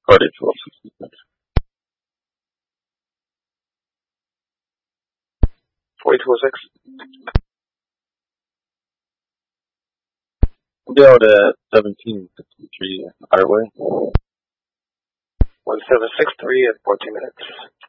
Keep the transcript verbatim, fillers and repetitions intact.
Friday, twelve sixty-six. forty-two oh six. We'll be out at seventeen fifty-three Artway. one seven six three at fourteen minutes.